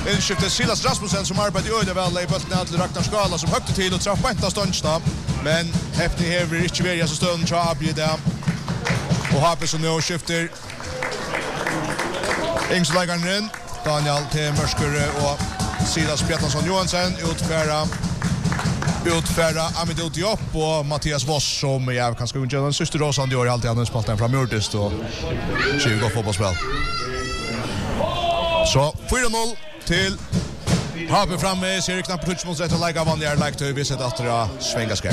Inskiftet Silas Rasmussen som arbetar öde väl i bulten till Ragnar Skala som högte till och träff bästa ståndsta. Men efter här blir inte välja så stund tror jag blir det. Och Hape som nu skiftar Ingslägaren Daniel till Mörsker och Silas Bjarnason Johansson utfärda Amidou Diop och Mattias Voss som jag kan skriva den sista Rosan gör alltid annars spalten fram Murdist och 20 fotbollsspel. Så 4-0 till Hape framme ser knappt touch mot rätt och lägga vanliga like to visit efter Svengaskär.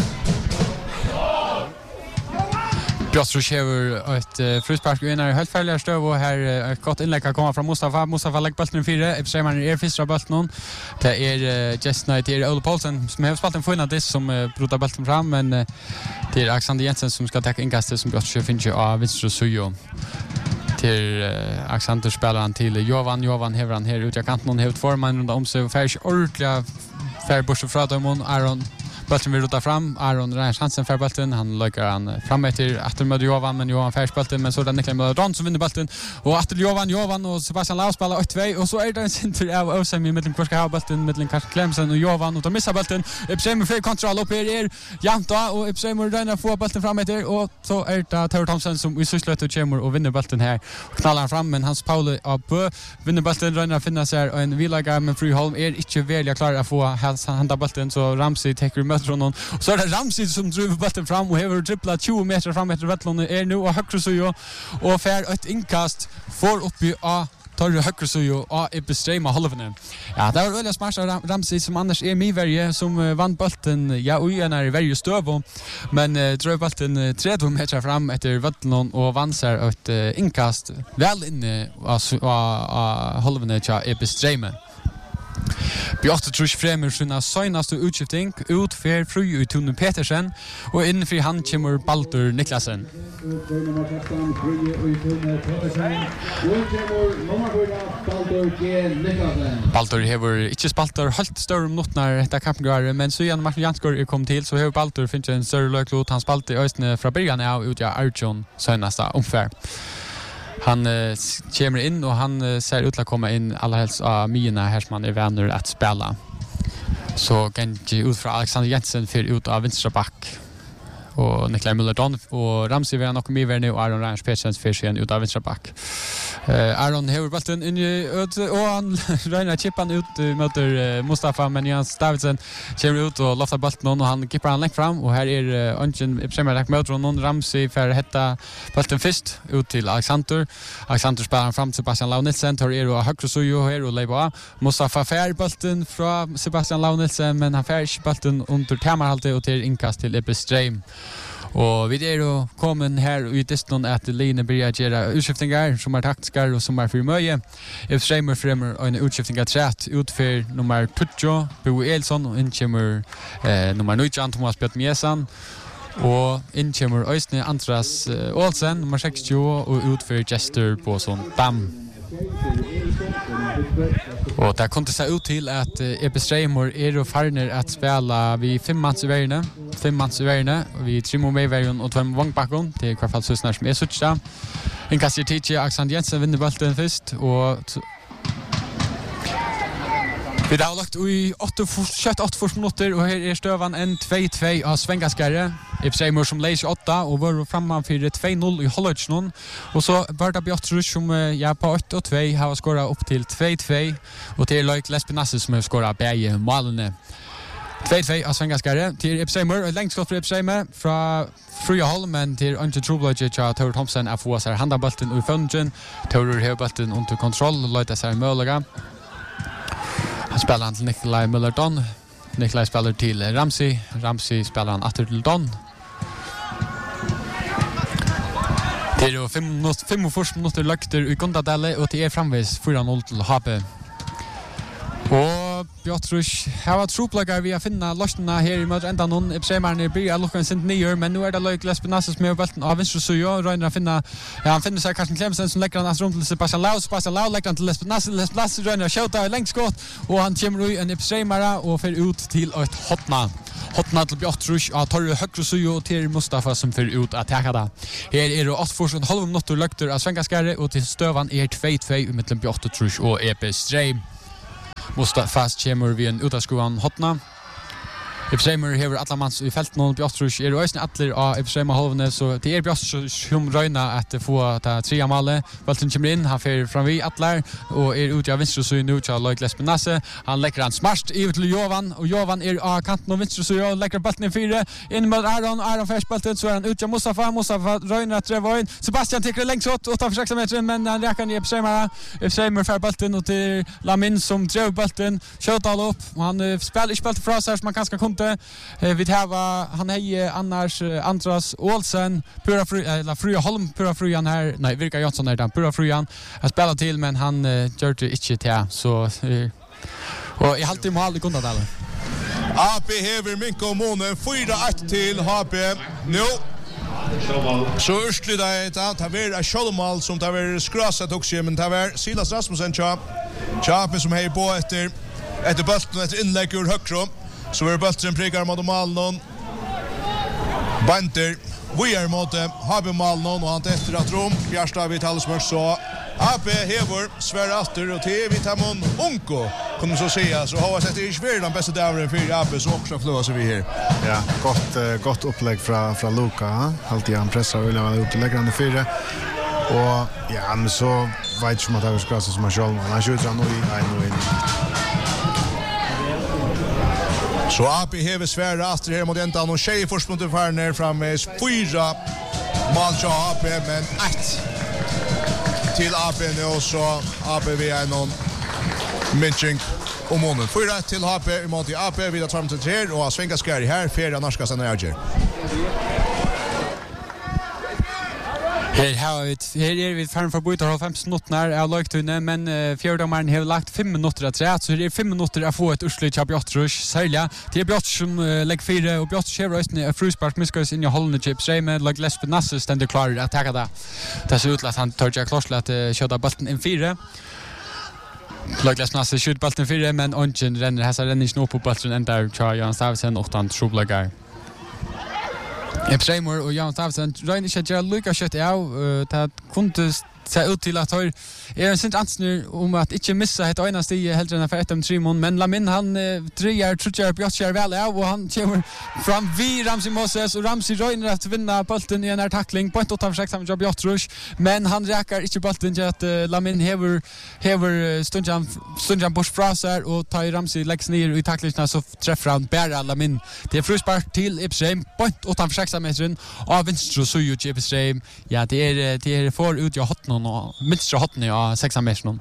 Piotrus har ett frispark in i helt färliga stöv och här ett gott inlägg kommer från Mustafa lägger bollen i 4. Eftersom är första bollen det är Just Knight till Ole Paulsen som har spelat en fin diss som brotar bollen fram men det är Alexander Jensen som ska ta inkastet som Piotrus finns av vänster sujo till Alexander spelar han till Jovan häver han här ut jag kan någon helt formen runt om sig och färs ordentliga färbors från dem Aaron bollen vill rota fram Aaron Rans Hansen för bollen han lägger han fram efter med Jovan men Jovan färs bollen men så där Niklas Möller som vinner bollen och efter Jovan och Sebastian Lau spelar 8-2 och så är det en center av Ösem i mitten kvarska ha bollen mitten kanske Klemsen och Jovan och de missar bollen Epsheim för kontroll upp är Janta och Epsheim och Reina får bollen fram efter och så är det Theo Thomsen som i syslet och kommer och vinner bollen här knallar fram men hans Paul upp vinner bollen Reina finner sig en villaga men Friholm är inte välja klar att få handa bollen så Ramsey tar från någon. Så är det Ramsey som driver bollen fram och har dribblat 20 meter fram efter Vettlon är nu och högre så och får ett inkast för upp i tar högre så och Epistema halvnen. Ja, det var väl smart Ramsey som annars är Miverje som vann bollen ja och är i varje stöv men drev bollen 30 meter fram efter Vettlon och vann sig ett inkast väl inne av halvnen till Epistema. Piotrus främmer sina senaste utskifting ut för Fru Utun Petersen och inför han kommer Baldur Niklasen. Baldur hever inte spaltar helt större notnar detta kampgåare men så igen Martin Jansgård kom till så hever Baldur finns en större löklot han spalte i östne från början av utja Arjon senaste omfär. Han kommer in och han ser ut att komma in alla helst av Mina här som han är vänner att spela. Så kan ut från Alexander Jensen för ut av vänstra back. Och Niklas Möller och Ramsey var nog med nu och Aaron Rans Petersens för sig ut av vänstra back. Aaron har bollen in och han rönar chippan ut mot Mustafa men Jens Davidsen kommer ut och loftar bollen och han kippar han längt fram och här är Anchen Epsheim mot någon Ramsey för hetta bollen först ut till Alexander spelar fram till Sebastian Launelsen tar och högre så ju här och Leiba Mustafa fär bollen från Sebastian Launelsen men han fär bollen under tamarhalte och till inkast till Epistream. Och vi är då kommen här i distan att Line börjar göra utskiftningar som är taktiska och som är för möje. Eftersom främmer en utskiftning att rätt ut för nummer 20 Bo Elsson och in kommer nummer 19 Thomas Björtmiesan och in kommer Östne Andras Olsen nummer 60 och ut för Jester Boson Dam. Och det kunde se ut till att Epistreimor är och farner att spela vid 5 mans i världen vi 3 mot Meiverjon och 2 mot Vångbackon det är i alla fall Susnar som är suttja en kastar Tietje Alexander Jensen vinner bollen först och vi har lagt i 8 minuter och här är stövan en 2-2 av Svengaskärre Epsheim som läser 8 och var framme för 2-0 i Hollochnon och så var det Piotrus som på 8-2 har skorat upp till 2-2 och till Loik Lespinassi som har skorat bägge målen 2-2 av Svengaskärre till Epsheim längst skott för Epsheim från Friholm men till Anton Trublaget till Theo Thomsen att få sig handabollen i fönchen Theo har bollen under kontroll och låter sig möjliga. Han spelar han till Nikolaj Möller-Don. Nikolaj spelar till Ramsey. Ramsey spelar han åter till Don. Det är 5 minuter lökter i Gondadelle och det är framvis 4-0 till Hape. Och Piotrus har troplagar vi att finna lösningarna här i möter ända någon Epsheimerne blir luckan sent nyer men nu är det Loik Lespinassis med bollen av vänster så Röjner finna han finner sig Carsten Klemsen som lägger han runt till Sebastian Lau lägger han till Lespinassis Röjner skjuter längst skott och han kommer i en Epsheimare och för ut till ett hotna till Piotrus att tar högre så till Mustafa som för ut att attacka det. Här är det 8,5 minuter lökter av Svengaskärre och till stövan är 2-2 mellan Piotrus och Epistreim. Mustafa kommer vid en utaskruan hotna. Efseimer hever alla mans I fältet någon Björtrus är ösn atler av Efseimer halvne så det är Björtrus som röna att få ta 3 mål. Bollen kommer in, han fer fram vid atler och är ute av vänster så nu till Lloyd Lespenasse. Han lägger han smasht ut till Jovan och Jovan är av kanten av vänster så jag lägger bollen I 4 in mot Aron färsbollen så är han ut till Mustafa röna Trevoin. Sebastian tycker längst åt utanför 6 meter men han räcker ner Efseimer för bollen och till Lamin som drev bollen skjuter upp och han spelar inte bollen för oss här som man kanske kunde vi har han är annars Andras Olsen Frya Holm Fryan här nej Virka Jansson är den Fryan har spelat till men han gör det inte till så och I halvtid mål I kunde där AP hever Minko Måne 4-1 till HP nu så urskli det ta ver Scholmal som ta ver skrasat också men ta ver Silas Rasmussen Chape som hej på efter bulten ett inlägg ur högre så är bulten prickar mot Malnon Banter vi är mot HB Malnon och han efter att rom Bjärsta vid Hallsberg så AP hever Sverre Atter och TV Tamon Onko kunde så säga så har sett I Sverige den bästa dagen för AP så också flöa så vi här. Ja, gott upplägg från Luka. Alltid han pressar vill han upp till läggande 4. Och ja, men så vet som att det ska som man själv han skjuter han nu in. Så AP hever Sverre Atter här mot ändan och tjej först mot Farner fram med 4 mål till AP men 1 till AP nu och så AP vi är någon minching om månen 4 till HP emot AP vidare fram till 3 och svänga skär här för norska Sanager. Här är vi fram för byta 5 minuter är lagt inne men fjärdomaren har lagt 5 minuter att rätt så det är 5 minuter att få ett urslut av Björtrus sälja till Björtrus som lägger 4 och Björtrus kör rösten fruspark miskas in I hållande chips med lag Lespenasse ständer klar att ta det. Det ser ut att han tar jag klart att köra bollen in 4. Lag Lespenasse skjuter bollen 4 men Onchen renner här så renner snå på bollen ända Charlie Jan Stavsen och han trubbelagar. Efseimer och Jan Stavsen röjner inte att göra lika kött av det kunde se ut till att har en sint ansvar om att inte missa ett ena steg hellre än för 1-3 mån men Lamin han tror Björtkär väl av och han kommer fram vid Ramsey Moses och Ramsey röjner att vinna bollen I en tackling på 1-8-6 av Björtrus men han räcker inte bollen till att Lamin hever stundan bort fraser och tar Ramsey läggs ner I tacklingarna så träffar han bara Lamin det är fruspark till Ipsheim på 1-8-6 metern av vänster så ju Ipsheim ja det är för ut jag hot och minstra hotni av 6 metern.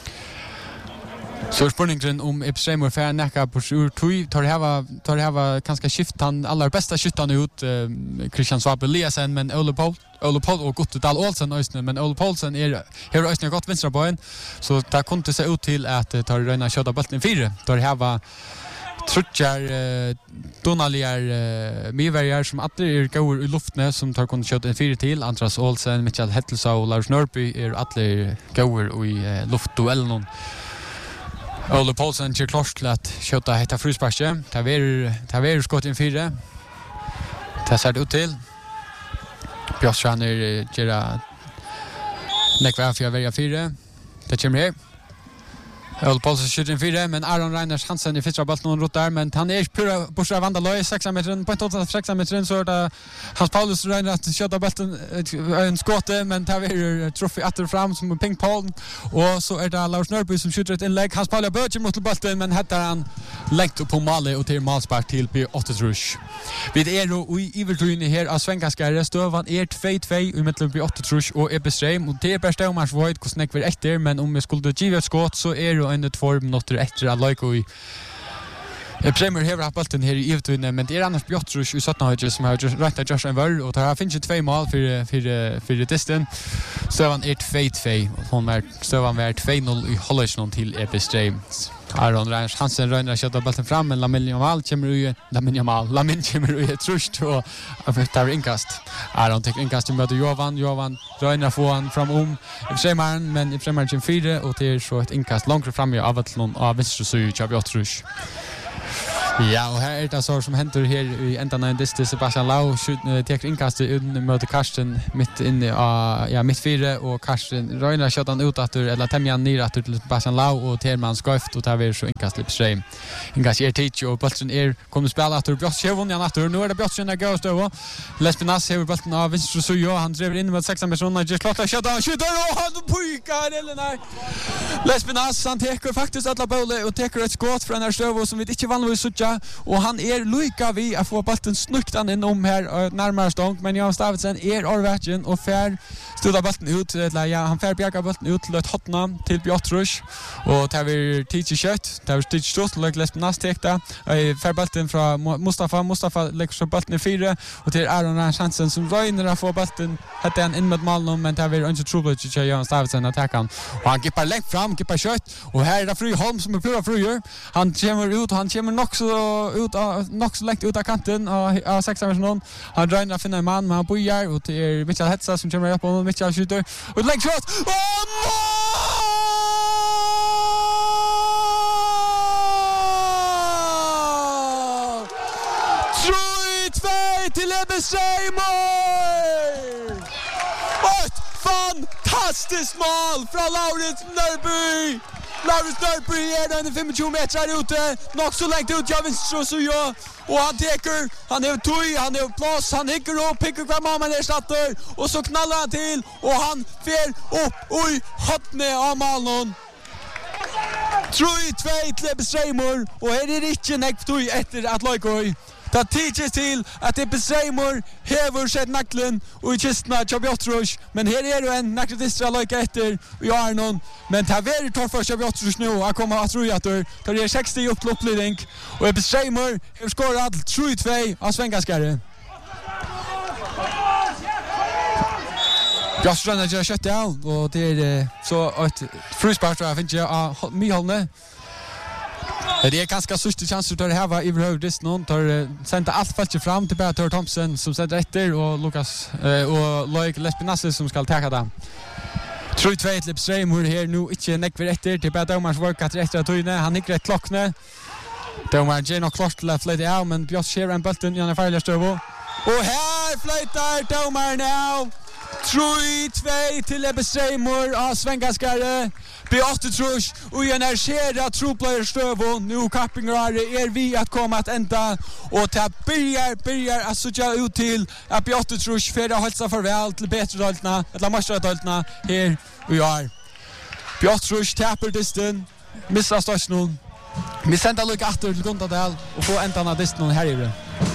Så spurningen om Ipsheim för näka på sur tui tar hava kanske skift han allra bästa skyttan ut Christian Swabel Eliasen men Ole Paul och Gottedal Olsen ösnen men Ole Paulsen har ösnen gott vänstra boen så det kunde se ut till att tar röna köra bollen 4 tar hava trutjar Donalier Miverjar som alla går I luften som tar kunde köra en 4 till Andras Olsen Michael Hettelsa och Lars Nörby alla går I luftduellen Ole Paulsen kör klart till att köra heta frusparke ta ver skott in 4 det ser ut till Björnsson gera nekvar för välja 4 det kommer här Ole Paulsen skjuter in 4 men Aron Reiners Hansen I första bollen och rotar men han är pura borsta vandaloj 6 metern på 8-6 metern så där Hans Paulus Reiner att skjuta bollen en skotte men tar vi trofé åter fram som en pingpong och så är det Lars Nörby som skjuter ett inlägg Hans Paulus böjer mot bollen men hettar han längt upp på målet och till målspark till B8 Rush. Vi är då I Ivertryne här av Svenkaskare stövan 2-2 I mitten B8 Rush och Epistream och det är bästa om man void hur snäck vi efter men om vi skulle ge ett skott så är en 2 minuter efter att Loiko I Premier hever haft bollen här I Ivertryne men det är annars Björtrus I 17 som har rättat Josh en värld och där finns 2 mål för distan stövan 2-2 hon är stövan var 2-0 I Holland till Epistream Aron Reiners Hansen röjner köta bollen fram men Lamin kommer ut trust och tar inkast Aron tar inkast möter Jovan röjner får han fram Efsheimaren men Efsheimaren kommer 4 och det är så ett inkast långt fram I avvattnon av vänster sida av Björtrus Ja, och här är det så som händer här i ändan av distan. Sebastian Lau tar inkastet ut mot Karsten mitt inne mitt fyra och Karsten röjnar köttan ut att eller tämjan ner att till Sebastian Lau och Terman skøft och tar vi så inkastet ström. Inkas teach och bollen kommer spela att Björn Kjevon igen att nu är det Björn där går stå. Lespinas har bollen av vänster så ju han driver in mot 6 personer just slått köttan skjuter och han pojkar eller nej. Lespinas han tar faktiskt alla bollar och tar ett skott från den stövå som vi inte vanligtvis sucha och han lika vi att få bollen snukt in här närmare stång men Jan Stavitsen orverken och fär stöda bollen ut eller han fär bjärka bollen ut till ett hotna till Björtrush och tar vi teacher kött tar vi teacher stort like Lespinas tekta fär bollen från Mustafa lägger så bollen i 4 och till Aron chansen som röjner att få bollen hade han in med mål men tar vi inte trouble till Jan Stavitsen attackan och han gippar längst fram gippar kött och här är det Fryholm som pura fröjer han kommer ut han kommer nog så längt ut av kanten av 6 personer han drar in att finna en man men han bojar och till Mitchell Hetsa som kommer upp och Mitchell skjuter och lägger skott och mål 3-2 till Ebbe Seymour ett fantastiskt mål från Laurits Nörby Laurits Nörby den 25 meter ute nog så långt ut jag visst så ja och han teker han har tøy han har plats han hickar upp pickar fram man ersätter och så knallar han till och han fer upp oj hotne av målen 3-2 till Ebbe Seymour och är det inte näkt tøy efter att Loikoi ta teaches till att Ebbe Seymour hever sett nacklen och i kistna Chabjotrush men här är det en nackledistra lika efter och jag är någon men ta ver tar för Chabjotrush nu att komma att tro att tar det 60 upp till uppledning och Ebbe Seymour har skorat 3-2 av Svengaskare Björströna gör kött och det är så ett fruspark jag finns jag Myholne det är ganska sista chanser att ha i högdist någon tar sända allt fallet fram till Peter Thompson som sätter efter och Lucas och Loik Lespinas som ska ta det. 3-2 till Seymour här nu inte näckver efter till Peter Thomas work att rätta tøyne han gick rätt klockne. Domar Geno klart till flytta av men Björn kör en bollen i en farlig stövo. Och här flyttar domar nu 3-2 till Ebbe Seymour av Svengaskare Björtrush och en erkärda troplayer stövo nu kappingar är vi att komma att ända och ta börjar att söka ut till att Björtrush färda hälsa farväl till bättre daltna eller mästardaltna här vi är Björtrush tappar distan missar stationen vi sänder lika åter till Gondadal och får ända distan här i det.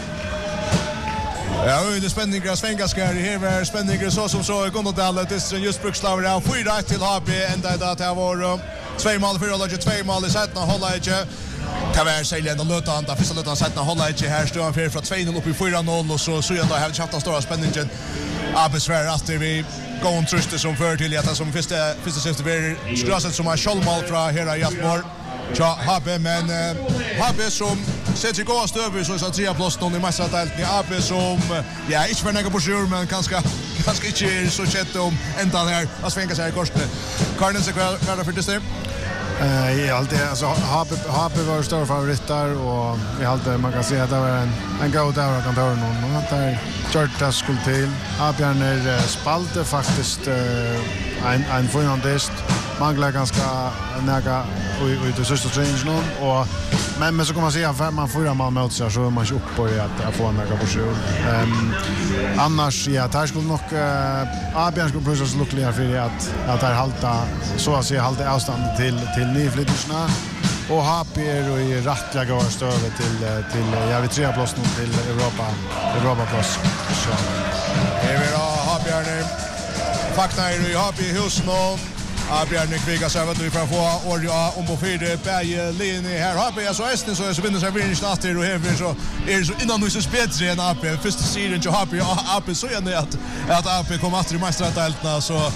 Ja, det är spänningar Svengaskar här var spänningar så som så i Gondadal det är just brukslaver av 4-1 till HB ända idag det var 2 mål för Roger 2 mål i sättna hålla inte kan vara sälja den löta han första löta sättna hålla inte här står han för från 2-0 upp i 4-0 och så ändå har vi haft en stor spänningen Abesvär efter vi går truste som för till att som första syfte blir skraset som har skallmål från hela Jättmor ja HB men HB som sätter gå stöver så att 3 plus någon i massa delt i AB som ja inte för några positioner men ganska inte så sett om ända här att svänga sig i korset. Karnen så kvar för det stäm. I alltid alltså HB var stor favorit där och i alltid man kan se att det var en god dag att ta någon och där Jordas skulle till. HB spalte faktiskt en finlandist manglar ganska näga och det sista change någon och men så kan man säga för man får man mot sig så man upp på att få en mega position. Annars ja där skulle nog Abjörn skulle pröva lyckliga för att där halta så att säga halta avstånd till nyflyttarna och HP och i rättliga går stöver till ja vi 3 plus nu till Europa plus. Så är vi då Abjörn fakta i HP hus nu Abjörn kviga så att vi får få orja om på 4 bäge linje här har vi så Esten så vinner sig vinner starter och här så är så innan nu så spetsre än AP första serien så har vi AP så är det att AP kommer att mästradaltna så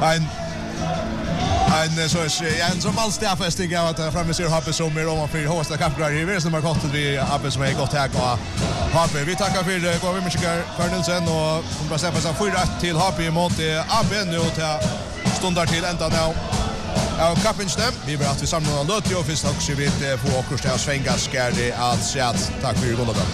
en så är en som alls där fästing av att framme ser HP som är om för hosta kappgrar i värsta man gott vi AP som är gott här och HP vi tackar för går vi med Karnelsen och kommer att släppa sig 4-1 till HP mot AB nu till stundar till ända nu. Ja, kappinsten. Vi blir alltid samla och löt och först också vid på Åkerstad och Svengaskärde att säga tack för Golden.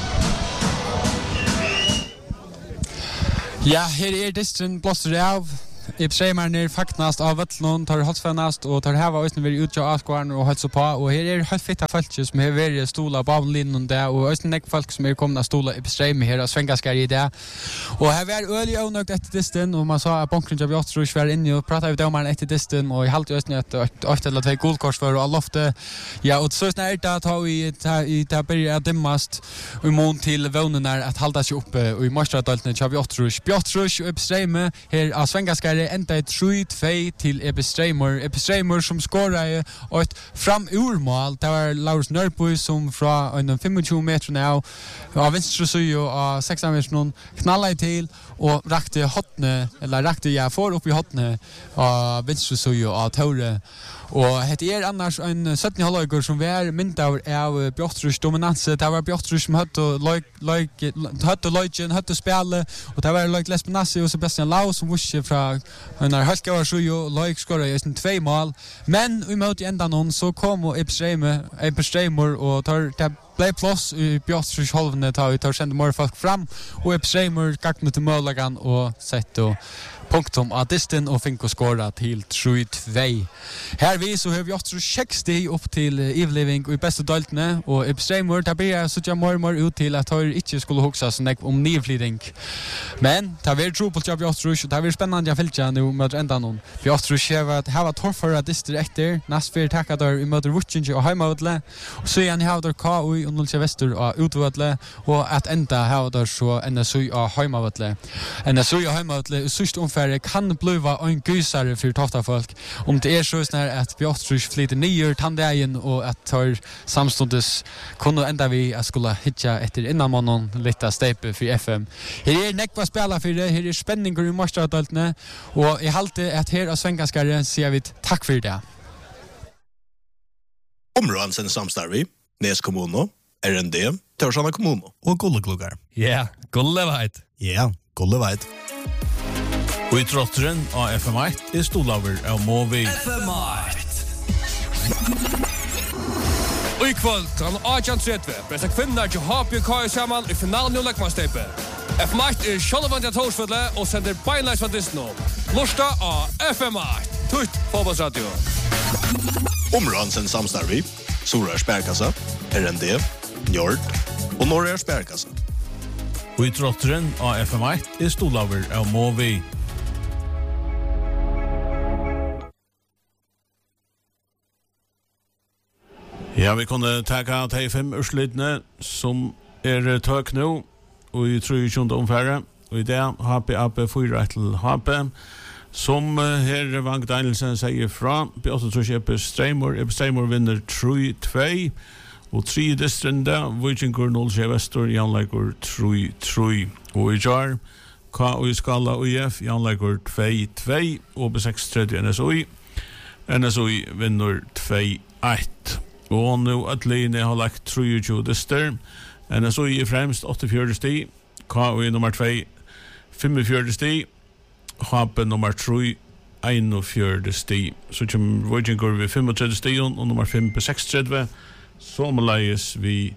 Ja, här är distren blåster av. Ipsreimarnir fagnast av völlnum, tar halsfennast og tar hava øysne veri utja avskvarn og halsa på, og her er helt fitta folk som har veri stola på avlinjen der, og øysne nek folk som er kommet stola Ipsreim her og Svengaskar i det. Og her var øyelig avnøgt etter disten, og man sa at Bonkren av Jottrus var inne og pratet av domaren etter disten, og jeg halte øysne at 8 eller 2 guldkors for og lofte. Ja, og så er det ta i det byrja dimmast og i mån til vånene at halda seg oppe og i morstradaltene av Jottrus. Jottrus og Ipsreim her av Svengaskar enda 3-2 til Epistreimur som skårar ett framurmål. Det var Laurus Nørby som fra 25 meter av venstre side av 6 meter knallet til og rakte hotne, eller rakte for upp i hotne av venstre side av Tore. Og det annars en 17 halvøyger som var myndaur av Bjottrus dominanse. Det var Bjottrus som høtte løyken, høtte spille, og det var Løyk Lesbenassi og Sebastian Lau som vusse fra Hølkauer Sujo, Løyk skåret i 2 mål. Men i måte enda noen så kom Epistreimur og det ble plass i Bjottrus halvene ta vi tar sende mer folk fram, og Epistreimur gakne til målagan og sette punktum av disten og finko skåra til 3-2. Her vi så har vi 60 upp til ivliving i beste daltene, og Ipsreimur, det blir så more ut til at de ikke skulle hoksa så nek om nivliding. Men det blir trupult av Bjottrus, og det blir spennende å fylke nå med enda noen. Bjottrus har torfara dister etter, nast fyrir takka der i møter Vuccinci og Heimavodle, og så igjen har der KUI og Nulsja Vestur og Utvodle, og at enda har der så NSU og Heimavodle. NSU og Heimavodle i sørste omfærd kan bliva en gysare för tofta folk om det är så snär att Bjottrus flyter nyer tandägen och att tar samstundes kunde ända vi att skulle hitcha efter innan mannen lite stepe för FM. Här är nekva spela för det, här är spänningar i morstradaltene och jag halte att här av Svengaskare säger vi tack för det. Områden samstarvi, Nes kommuno, RND, Torsana kommuno og Gullegluggar. Ja, Gulleveit. Ja, Gulleveit. Og i trotteren av FM1 stolaver av Movi. FM1. Og i kvöld, han Arjan Tredve, besta kvinner til HPK sammen i finalen av Lekmannsteipet. FM1 sjølvand av Torsfødle og sender beinleis fra Disney. Lorsta av FM1. Tutt fotballsradio. Områden samstarvi, Sora Sperkassa, RND, Njord og Norra Sperkassa. Og i trotteren av FM1 stolaver av Movi. Ja, vi kunne takke de 5 urslidene som tøk nå, og i 23. omfære, og i det HP 4 til HP, som her Vang Danielsen sier fra, Bjottrus Epistreimur vinner 3-2, og 3 distrende, Vikingur 0 Vestur, Janleikur 3-3, og i jar, KUI Skala UF, Janleikur 2-2, og B6-30 NSUI vinner 2-1. Og nu Adeline har lagt 23 dister. NSUI er fremst 84 sti. KUI nummer 2 45 sti. HP nummer 3 41 sti. Så kommer Vikingur ved 35 sti og nummer 5 på 36. Så må leies vi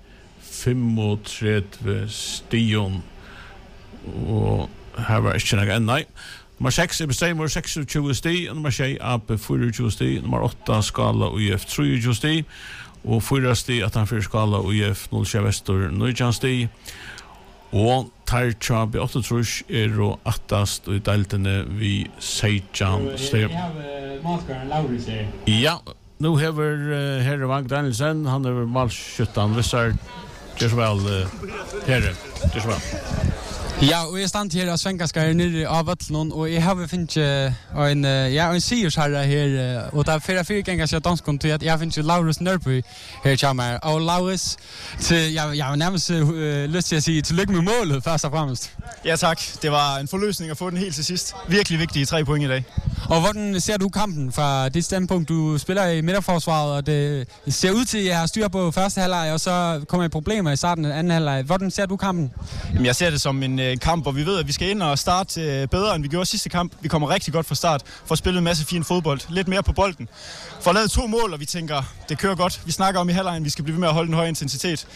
35 sti. Og her var ikke noe enn, nei. Nummer 6 er Epistreimur 26 sti, nummer 6 AP 24 sti, nummer 8 Skala UF 23 sti, og 4 sti at han 4 Skala UF 0 Vestur 19 sti, og Tarcha B8 er og 8 i deltene vi 16 sti. Jeg har matskaren Lauris her. Ja, nu hever herre Vang Danielsen, han hever malskjøttan, vissar, gjør så vel, herre, gjør så vel. Ja, og jeg stand her av Svengaskar nere av Völlnån, og jeg har finnet en siersherre her, og det er 4 ganger siden danskon til at jeg finnet Laurus Nørby her kommer. Og Laurus, jeg nærmest lyst til at sige tillykke med målet, først og fremmest. Ja tak, det var en forløsning at få den helt til sidst. Virkelig vigtige 3 point i dag. Og hvordan ser du kampen fra dit standpunkt? Du spiller i midterforsvaret, og det ser ud til, at jeg har styr på første halvleg, og så kommer problemer i starten af anden halvleg. Hvordan ser du kampen? Jamen, jeg ser det som en en kamp, hvor vi ved, at vi skal ind og starte bedre, end vi gjorde sidste kamp. Vi kommer rigtig godt fra start, for at spille en masse fin fodbold, lidt mere på bolden. For at lave 2 mål, og vi tænker, det kører godt. Vi snakker om i halvlejen, vi skal blive ved med at holde en høj intensitet.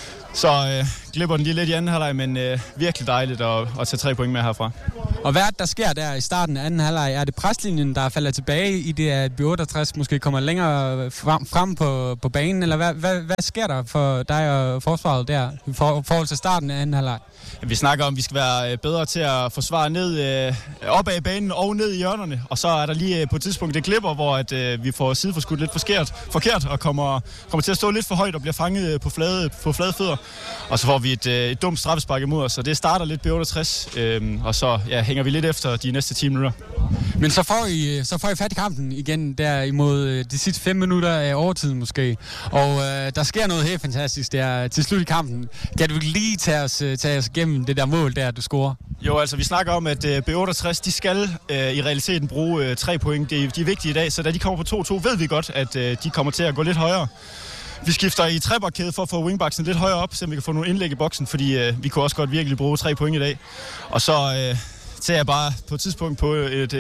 Så glipper den lige lidt i anden halvleg, men virkelig dejligt at tage 3 point med herfra. Og hvad der sker der i starten af anden halvleg? Er det preslinjen, der falder tilbage i det, at B68 måske kommer længere frem på banen? Eller hvad sker der for dig og forsvaret der i forhold til starten af anden halvleg? Vi snakker om, at vi skal være bedre til at forsvare ned op ad banen og ned i hjørnerne. Og så er der lige på et tidspunkt det glipper, hvor at, vi får sideforskudt lidt forkert og kommer til at stå lidt for højt og bliver fanget på flade fødder. Og så får vi et dumt straffespark imod os, og det starter lidt B68, og så hænger vi lidt efter de næste 10 minutter. Men så får I fat i kampen igen der imod de sidste 5 minutter af overtiden måske. Og der sker noget helt fantastisk der til slut i kampen. Kan du lige tage os igennem det der mål der, du scorer? Jo, altså vi snakker om, at B68, de skal i realiteten bruge 3 point. De er vigtige i dag, så da de kommer på 2-2, ved vi godt, at de kommer til at gå lidt højere. Vi skifter i trebakkæde for at få wingbacksen lidt højere op, så vi kan få nogle indlæg i boksen, fordi vi kunne også godt virkelig bruge 3 point i dag. Og så ser jeg bare på et tidspunkt på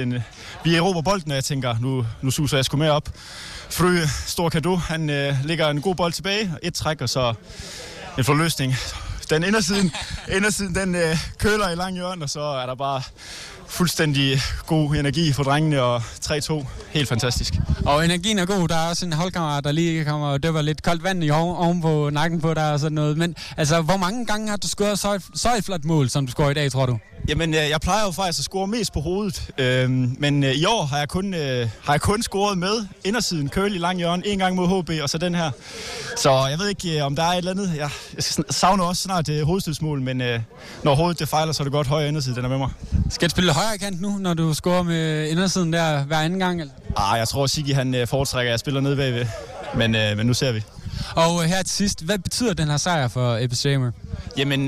vi erobrer bolden, og jeg tænker, nu suser jeg sgu med op. Frø, stor cadeau, han lægger en god bold tilbage, et træk, og så en forløsning. Den indersiden den køler i lang hjørne, og så er der bare fuldstændig god energi for drengene, og 3-2. Helt fantastisk. Og energien er god. Der er også en holdkammerat, der lige kommer og døber lidt koldt vand oven på nakken på dig og sådan noget. Men altså, hvor mange gange har du scoret så et flot mål, som du scorer i dag, tror du? Jamen, jeg plejer jo faktisk at score mest på hovedet. Men i år har jeg kun scoret med indersiden, curl i lang hjørne, en gang mod HB, og så den her. Så jeg ved ikke, om der er et eller andet. Jeg savner også snart hovedstødsmål, men når hovedet det fejler, så er det godt højre inderside, den er med mig. Skal du spille højre kant nu, når du scorer med indersiden der hver anden gang? Eller? Jeg tror, Sigge han foretrækker, at jeg spiller ned bagved. Men nu ser vi. Og her til sidst, hvad betyder den her sejr for FC Amager? Jamen,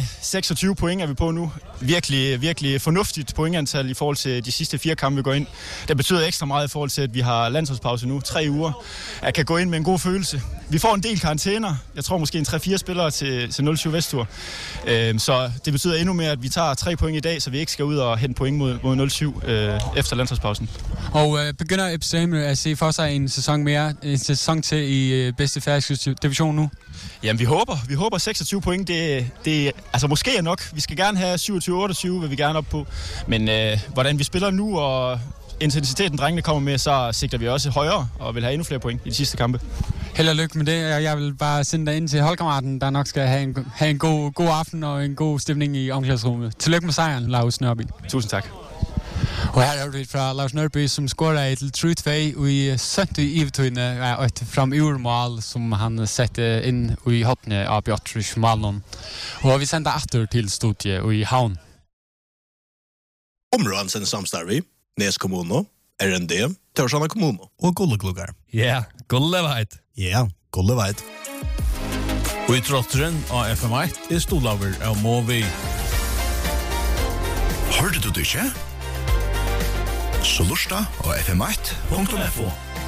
26 point er vi på nu. Virkelig, virkelig fornuftigt pointantal i forhold til de sidste 4 kampe, vi går ind. Det betyder ekstra meget i forhold til, at vi har landsholdspause nu, 3 uger. Jeg kan gå ind med en god følelse. Vi får en del karantæner. Jeg tror måske en 3-4 spillere til 07 Vestur. Så det betyder endnu mere, at vi tager 3 point i dag, så vi ikke skal ud og hente point mod 07 efter landsholdspausen. Og begynder FC Amager at se for sig en sæson til i bedste færøske division nu? Jamen, vi håber 26 point. Det altså måske er nok. Vi skal gerne have 27-28, vil vi gerne op på. Men hvordan vi spiller nu, og intensiteten drengene kommer med, så sigter vi også højere og vil have endnu flere point i de sidste kampe. Held og lykke med det. Jeg vil bare sende dig ind til holdkammeraten, der nok skal have en god aften og en god stemning i omklædningsrummet. Tillykke med sejren, Lars Nørby. Tusind tak. Og her er det fra Lars Nørby, som scorer et 3-2 i 70 i Ivetøyne, og et fremurmål som han setter inn i hoppene av Bjartrich Malnon. Og vi sender atter til studiet i Havn. Områden samstarvi, Nes kommuno, RND, Torshavn kommuno og Gullekluggar. Ja, Gulleveit. Ja, Gulleveit. Og i trotteren av FM1 stolaver av Movi. Hørte du det ikke? Så lusta og fm1.fo.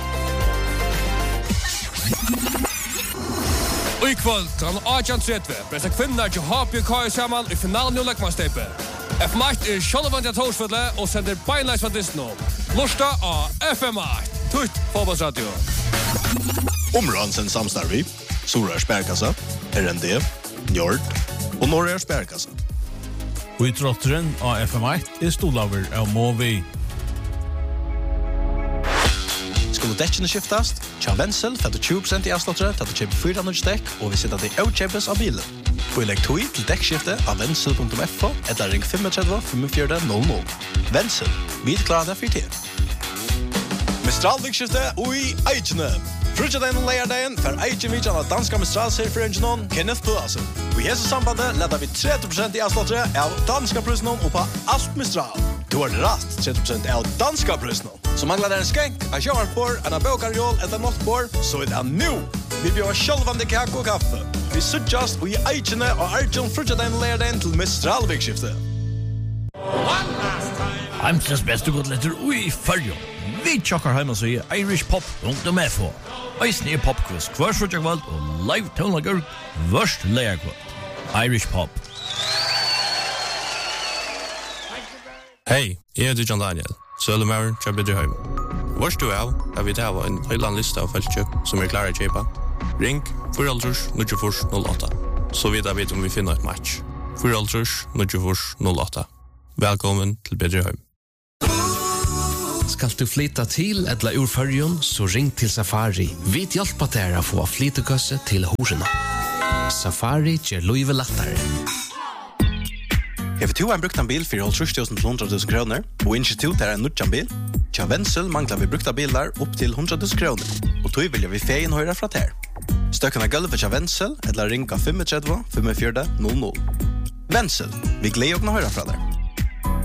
Og i kvöld, kl. 18:30, bæster kvinner til HBK sammen i finalen i Lekmannsteipet. FM1 sjølvand til Torsfødle og sender beinleis fra Disney. Lusta og FM1. Tutt fotballsradio. Områden samstarvi, Sora Sperkassa, RND, Njord og Norra Sperkassa. Og i trotteren av FM1 stolaver av Movi. Skulle dekkene skiftast? Tja Wenzel får du 20% i avslottere til at du kjøper 400 dekk, og vi sitter det avkjøpes av bilen. Få legg 2 til dekkskifte av Wenzel.fo eller ring 35-45-00. Wenzel, vi klarer det for tid. Mistral-vikskifte og i Eikene. Frutjadein og leierdein for Eiken vidjan av danska Mistral-serieforeningen Kenneth Pøasen. Og i hese sambandet leder vi 30% i avslottere av danska prøysnon og på alt Mistral. Du har rast 30% av danska prøysnon. Så manglar det en skenk, en sjøvartbord, en bokarjål eller nattbord, så er det nu. Vi bjør sjølvande kake og kaffe. Vi suttjast og i Eikene og Arjun Frutjadein og leierdein til Mistral-vikskifte. Heimsens beste godletter ui Førjø. Vi tjokkar heim og sier irishpop.fo. Eisne popquiz hver frutjakvald og live tonlager vørst leierkvald. Irish Pop. Hej, jeg heter John Daniel, Søllemauer, til Bedreheim. Vars du av, har vi til en høyland liste av feltkjøp som klare å kjøpe. Ring 4-0-08, så vet vi om vi finner et match. 4-0-08. Velkommen til Bedreheim. Skal du flytta til eller ur Førjun, så ring til Safari. Vi hjelper deg å få flyttekøsse til hosene. Safari gjør livet lettere. Hever du en brukta bil for 30.000 til 100.000 kroner, og institut en nødjan bil? Tja Wenzel manglar vi brukta bilar opp til 100.000 kroner, og tog vilja vi feien høyre fra ter. Støkken av gulvet tja Wenzel, eller ringa 35 45 00. Wenzel, vi gleder å høyre fra der.